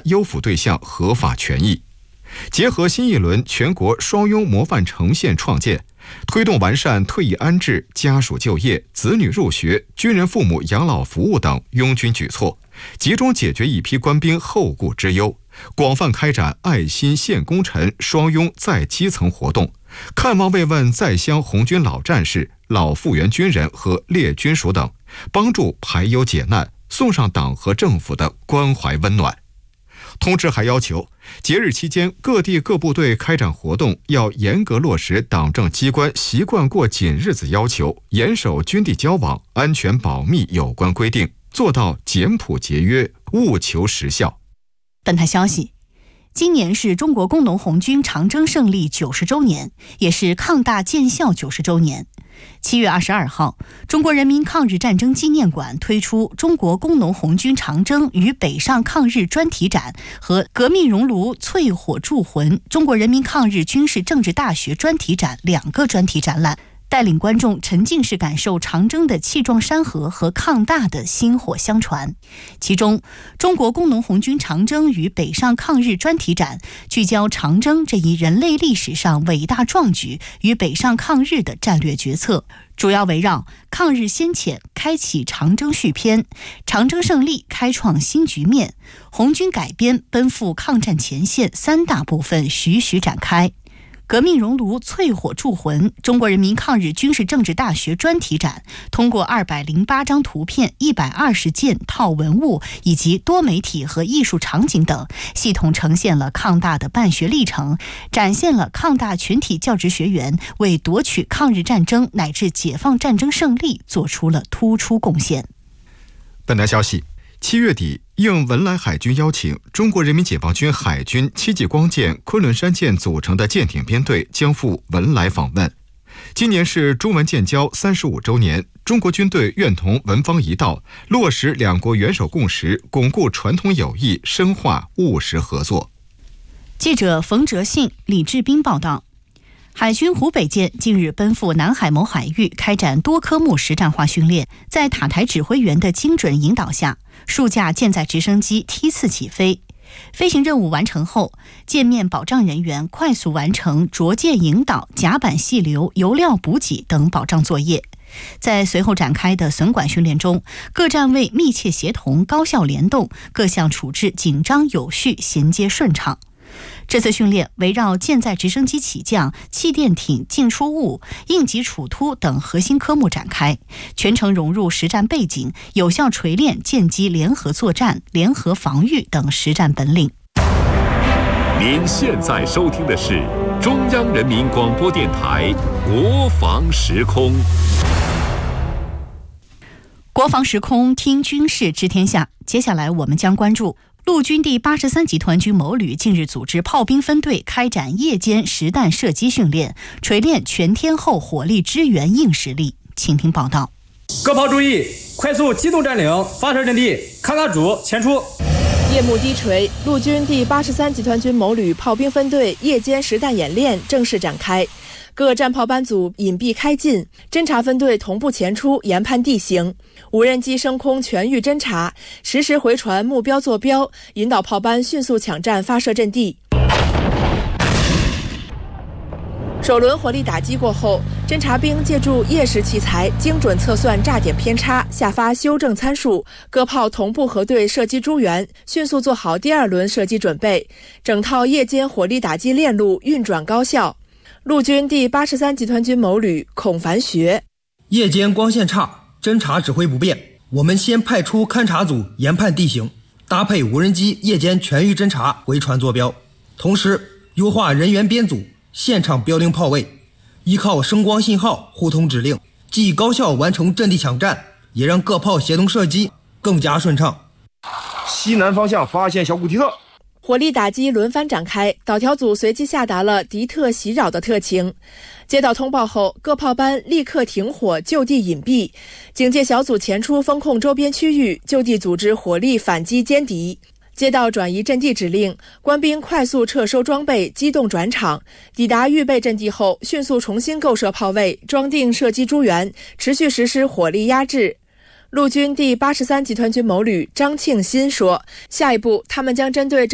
优抚对象合法权益。结合新一轮全国双拥模范城县创建，推动完善退役安置、家属就业、子女入学、军人父母养老服务等拥军举措，集中解决一批官兵后顾之忧，广泛开展爱心献功臣双拥在基层活动，看望慰问在乡红军老战士、老复员军人和列军属等，帮助排忧解难，送上党和政府的关怀温暖。通知还要求，节日期间各地各部队开展活动要严格落实党政机关习惯过紧日子要求，严守军地交往、安全保密有关规定，做到简朴节约，务求实效。 本台消息，今年是中国工农红军长征胜利90周年，也是抗大建校90周年。7月22号，中国人民抗日战争纪念馆推出中国工农红军长征与北上抗日专题展和革命熔炉淬火铸魂中国人民抗日军事政治大学专题展2个专题展览，带领观众沉浸式感受长征的气壮山河和抗大的薪火相传。其中，中国工农红军长征与北上抗日专题展聚焦长征这一人类历史上伟大壮举与北上抗日的战略决策，主要围绕抗日先遣开启长征续篇、长征胜利开创新局面、红军改编奔赴抗战前线3大部分徐徐展开。革命熔炉淬火铸魂中国人民抗日军事政治大学专题展通过208张图片、120件套文物以及多媒体和艺术场景等，系统呈现了抗大的办学历程，展现了抗大全体教职学员为夺取抗日战争乃至解放战争胜利做出了突出贡献。 本台消息，7月底，应文莱海军邀请，中国人民解放军海军7级光舰昆仑山舰组成的舰艇编队将赴文莱访问。今年是中文建交35周年，中国军队愿同文方一道，落实两国元首共识，巩固传统友谊，深化务实合作。 记者冯哲信、李志斌报道。海军湖北舰近日奔赴南海某海域开展多科目实战化训练，在塔台指挥员的精准引导下，数架舰载直升机梯次起飞。飞行任务完成后，舰面保障人员快速完成着舰引导、甲板细流、油料补给等保障作业。在随后展开的损管训练中，各站位密切协同、高效联动，各项处置紧张有序、衔接顺畅。这次训练围绕舰载直升机起降、气垫艇进出坞、应急处突等核心科目展开，全程融入实战背景，有效锤炼舰机联合作战、联合防御等实战本领。 您现在收听的是中央人民广播电台国防时空。 国防时空，听军事知天下。接下来我们将关注陆军第83集团军某旅近日组织炮兵分队开展夜间实弹射击训练，锤炼全天候火力支援硬实力。请听报道。 各炮注意，快速机动占领发射阵地，咔咔组前出。 夜幕低垂，陆军第83集团军某旅炮兵分队夜间实弹演练正式展开。各战炮班组隐蔽开进，侦察分队同步前出研判地形，无人机升空全域侦察，实时回传目标坐标，引导炮班迅速抢占发射阵地。首轮火力打击过后，侦察兵借助夜视器材精准测算炸点偏差，下发修正参数，各炮同步核对射击诸元，迅速做好第2轮射击准备，整套夜间火力打击链路运转高效。陆军第83集团军某旅孔凡学： 夜间光线差，侦察指挥不便，我们先派出勘察组研判地形，搭配无人机夜间全域侦察回传坐标，同时优化人员编组，现场标定炮位，依靠声光信号互通指令，既高效完成阵地抢占，也让各炮协同射击更加顺畅。 西南方向发现小古提特。 火力打击轮番展开，导条组随即下达了敌特袭扰的特情。接到通报后，各炮班立刻停火，就地隐蔽，警戒小组前出封控周边区域，就地组织火力反击歼敌。接到转移阵地指令，官兵快速撤收装备，机动转场，抵达预备阵地后，迅速重新构设炮位，装定射击诸元，持续实施火力压制。陆军第83集团军某旅张庆新说，下一步他们将针对